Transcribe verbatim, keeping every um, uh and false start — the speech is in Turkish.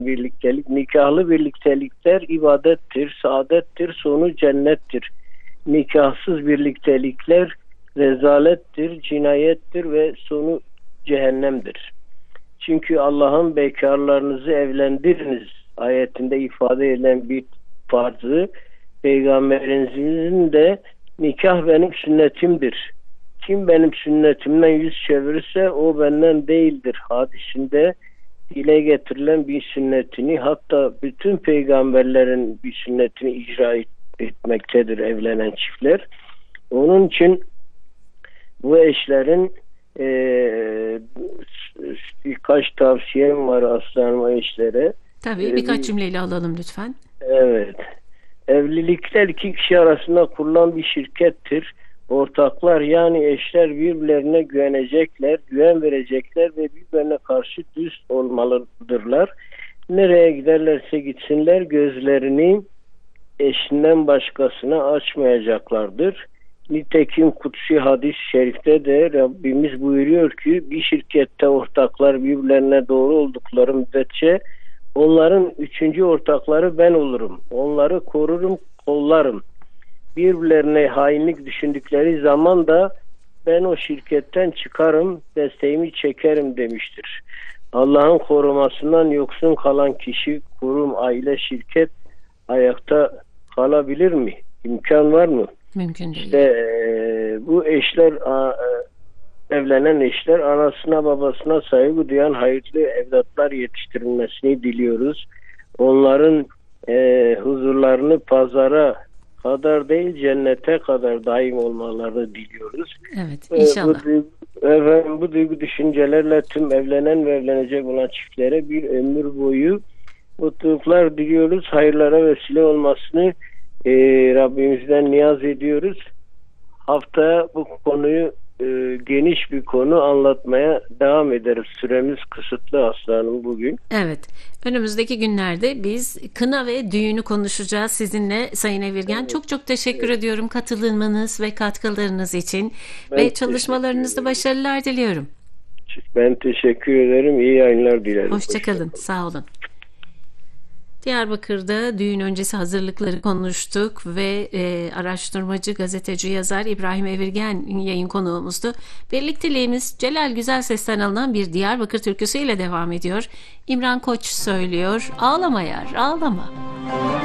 birliktelik, nikahlı birliktelikler ibadettir, saadettir, sonu cennettir. Nikahsız birliktelikler rezalettir, cinayettir ve sonu cehennemdir. Çünkü Allah'ın bekarlarınızı evlendiriniz ayetinde ifade edilen bir farzı, Peygamberinizin de nikah benim sünnetimdir. Kim benim sünnetimden yüz çevirirse o benden değildir hadisinde dile getirilen bir sünnetini, hatta bütün peygamberlerin bir sünnetini icra etmektedir evlenen çiftler. Onun için bu eşlerin e, birkaç tavsiyem var aslanım eşlere. Tabii birkaç cümleyle alalım lütfen. Evet. Evlilikler iki kişi arasında kurulan bir şirkettir. Ortaklar yani eşler birbirlerine güvenecekler, güven verecekler ve birbirine karşı dürüst olmalıdırlar. Nereye giderlerse gitsinler gözlerini eşinden başkasına açmayacaklardır. Nitekim kutsi hadis-i şerifte de Rabbimiz buyuruyor ki bir şirkette ortaklar birbirlerine doğru oldukları müddetçe onların üçüncü ortakları ben olurum. Onları korurum, kollarım. Birbirlerine hainlik düşündükleri zaman da ben o şirketten çıkarım, desteğimi çekerim demiştir. Allah'ın korumasından yoksun kalan kişi, kurum, aile, şirket ayakta kalabilir mi? İmkan var mı? Mümkün değil. İşte e, bu eşler, a, e, evlenen eşler anasına babasına saygı duyan hayırlı evlatlar yetiştirilmesini diliyoruz. Onların e, huzurlarını pazara kadar değil cennete kadar daim olmalarını diliyoruz. Evet, inşallah. Ee, bu, efendim, bu duygu düşüncelerle tüm evlenen ve evlenecek olan çiftlere bir ömür boyu mutluluklar diliyoruz. Hayırlara vesile olmasını e, Rabbimizden niyaz ediyoruz. Haftaya bu konuyu e, geniş bir konu anlatmaya devam ederiz. Süremiz kısıtlı aslanım bugün. Evet. Önümüzdeki günlerde biz kına ve düğünü konuşacağız sizinle Sayın Evirgen. Evet. Çok çok teşekkür evet. ediyorum katılımınız ve katkılarınız için ben ve çalışmalarınızda başarılar diliyorum. Ben teşekkür ederim. İyi yayınlar dilerim. Hoşçakalın. Hoşça Sağ olun. Diyarbakır'da düğün öncesi hazırlıkları konuştuk ve e, araştırmacı, gazeteci, yazar İbrahim Evirgen yayın konuğumuzdu. Birlikteliğimiz Celal Güzelses'ten alınan bir Diyarbakır türküsüyle devam ediyor. İmran Koç söylüyor. Ağlama yar, ağlama.